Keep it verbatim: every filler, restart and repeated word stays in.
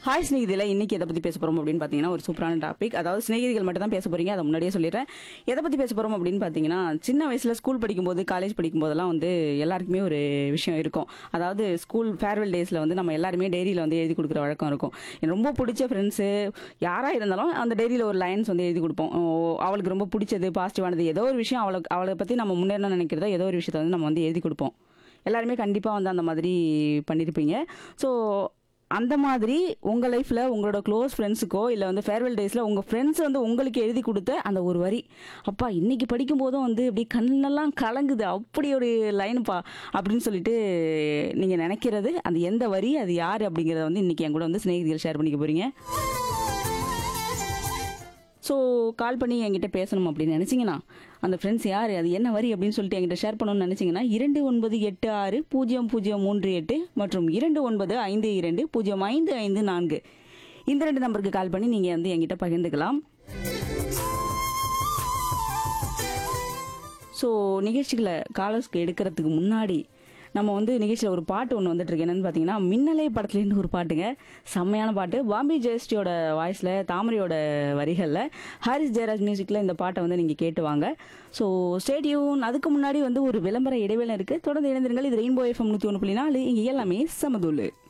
Hi ஸ்நேகிதில இன்னைக்கு எதை பத்தி பேச போறோம் அப்படின்னு பாத்தீங்கன்னா ஒரு சூப்பரான டாபிக். அதாவது ஸ்நேகிதிகள் மட்டும் தான் பேச போறீங்க, அதை முன்னாடியே சொல்லிடுறேன். எதை பத்தி பேச போறோம் அப்படின்னு பாத்தீங்கன்னா, சின்ன வயசுல ஸ்கூல் படிக்கும்போது காலேஜ் படிக்கும் போதெல்லாம் வந்து எல்லாருக்குமே ஒரு விஷயம் இருக்கும். அதாவது ஸ்கூல் ஃபேர்வெல் டேஸ்ல வந்து நம்ம எல்லாருமே டைரியில வந்து எழுதி கொடுக்குற வழக்கம் இருக்கும். எனக்கு ரொம்ப பிடிச்ச ஃப்ரெண்ட்ஸு யாரா இருந்தாலும் அந்த டைரியில ஒரு லைன்ஸ் வந்து எழுதி கொடுப்போம். ஓ, அவளுக்கு ரொம்ப பிடிச்சது பாசிட்டிவானது ஏதோ ஒரு விஷயம், அவளுக்கு அவளை பத்தி நம்ம முன்னேறணும் நினைக்கிறதோ ஏதோ ஒரு விஷயத்தை வந்து நம்ம வந்து எழுதி கொடுப்போம். எல்லாருமே கண்டிப்பா வந்து அந்த மாதிரி பண்ணியிருப்பீங்க. ஸோ அந்த மாதிரி உங்கள் லைஃப்பில் உங்களோட க்ளோஸ் ஃப்ரெண்ட்ஸுக்கோ இல்லை வந்து ஃபேர்வெல் டேஸில் உங்கள் ஃப்ரெண்ட்ஸ் வந்து உங்களுக்கு எழுதி கொடுத்த அந்த ஒரு வரி, அப்பா இன்னைக்கு படிக்கும் போதும் வந்து இப்படி கண்ணெல்லாம் கலங்குது, அப்படி ஒரு லைனுப்பா அப்படின்னு சொல்லிட்டு நீங்கள் நினைக்கிறது அந்த எந்த வரி, அது யார் அப்படிங்கிறத வந்து இன்றைக்கி என் கூட வந்து ஸ்நேகிதிகள் ஷேர் பண்ணிக்க போகிறீங்க. ஸோ கால் பண்ணி என்கிட்ட பேசணும் அப்படின்னு நினச்சிங்கன்னா, அந்த ஃப்ரெண்ட்ஸ் யார், அது என்ன வரி அப்படின்னு சொல்லிட்டு என்கிட்ட ஷேர் பண்ணணும்னு நினச்சிங்கன்னா, இரண்டு ஒன்பது எட்டு ஆறு பூஜ்ஜியம் பூஜ்ஜியம் மூன்று எட்டு மற்றும் இரண்டு ஒன்பது ஐந்து இரண்டு பூஜ்ஜியம் ஐந்து ஐந்து நான்கு இந்த ரெண்டு நம்பருக்கு கால் பண்ணி நீங்கள் வந்து என்கிட்ட பகிர்ந்துக்கலாம். ஸோ நிகழ்ச்சிகளை காலர்ஸ்க்கு எடுக்கிறதுக்கு முன்னாடி நம்ம வந்து நிகழ்ச்சியில் ஒரு பாட்டு ஒன்று வந்துட்டு இருக்கு. என்னன்னு பார்த்தீங்கன்னா, மின்னலை படத்துலேருந்து ஒரு பாட்டுங்க, செம்மையான பாட்டு. பாம்பே ஜெயஸ்டியோட வாய்ஸில், தாமரையோட வரிகளில், ஹாரிஸ் ஜெயராஜ் மியூசிக்கில் இந்த பாட்டை வந்து நீங்கள் கேட்டு வாங்க. ஸோ ஸ்டேடியூன். அதுக்கு முன்னாடி வந்து ஒரு விளம்பர இடைவேளை இருக்குது, தொடர்ந்து இணைந்திருங்கள். இது ரெயின்போ எஃப்எம் நூற்றி ஒன்று புள்ளி நாலு, இங்கே எல்லாமே சமதூளு.